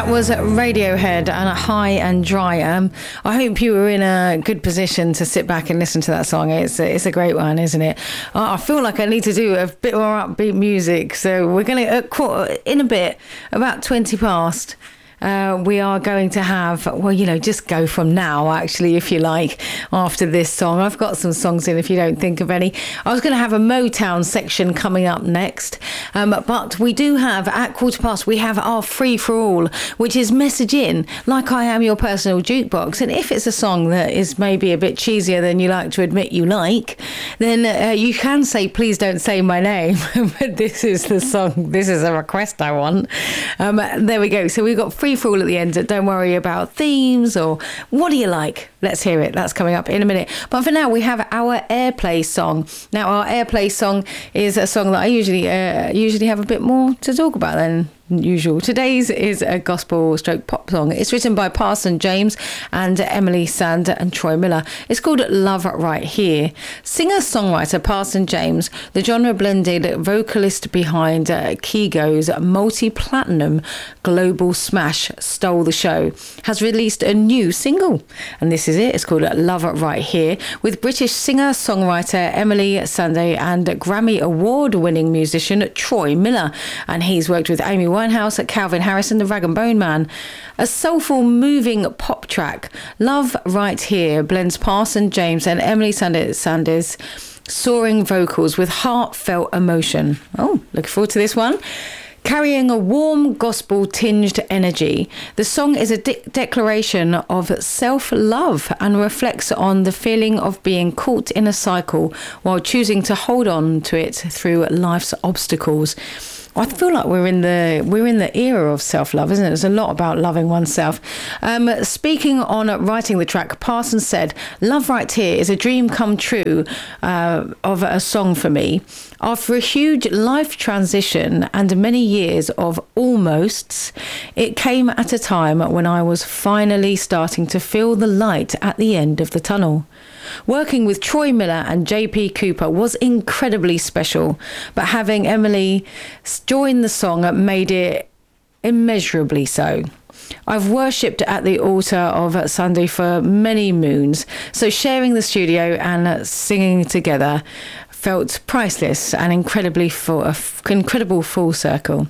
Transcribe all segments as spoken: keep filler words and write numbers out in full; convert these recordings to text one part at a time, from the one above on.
That was Radiohead and High and Dry. Um, I hope you were in a good position to sit back and listen to that song. It's a, it's a great one, isn't it? I feel like I need to do a bit more upbeat music. So we're going to, uh, in a bit, about twenty past. Uh, we are going to have, well, you know, just go from now, actually, if you like, after this song. I've got some songs in if you don't think of any. I was going to have a Motown section coming up next. Um, but we do have, at quarter past, we have our free for all, which is message in, like I am your personal jukebox. And if it's a song that is maybe a bit cheesier than you like to admit you like, then uh, you can say, please don't say my name. But this is the song, this is a request I want. Um, there we go. So we've got free for all at the end. Don't worry about themes or what do you like. Let's hear it. That's coming up in a minute. But for now, we have our airplay song. Now, our airplay song is a song that I usually uh, usually have a bit more to talk about than usual. Today's is a gospel stroke pop song. It's written by Parson James and Emily Sand and Troy Miller. It's called Love Right Here. Singer-songwriter Parson James, the genre-blended vocalist behind uh, Kygo's multi-platinum global smash Stole the Show, has released a new single. And this is it. It's called Love Right Here, with British singer-songwriter Emily Sandé and Grammy Award-winning musician Troy Miller. And he's worked with Amy Winehouse, Calvin Harris and the Rag and Bone Man. A soulful, moving pop track, Love Right Here blends Parson James and Emily Sandé's soaring vocals with heartfelt emotion. Oh, looking forward to this one. Carrying a warm gospel-tinged energy, the song is a de- declaration of self-love and reflects on the feeling of being caught in a cycle while choosing to hold on to it through life's obstacles. I feel like we're in the we're in the era of self-love, isn't it? There's a lot about loving oneself. Um, speaking on writing the track, Parsons said, "Love Right Here is a dream come true uh, of a song for me. After a huge life transition and many years of almosts, it came at a time when I was finally starting to feel the light at the end of the tunnel. Working with Troy Miller and J P Cooper was incredibly special, but having Emily join the song made it immeasurably so. I've worshipped at the altar of Sunday for many moons, so sharing the studio and singing together felt priceless and incredibly full, incredible full circle."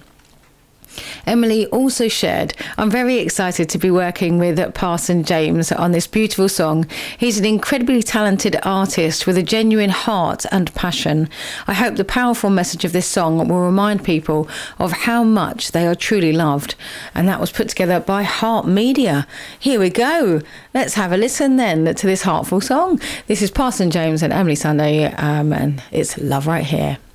Emily also shared, "I'm very excited to be working with Parson James on this beautiful song. He's an incredibly talented artist with a genuine heart and passion. I hope the powerful message of this song will remind people of how much they are truly loved." And that was put together by Heart Media. Here we go. Let's have a listen then to this heartful song. This is Parson James and Emily Sandé, um, and it's Love Right Here.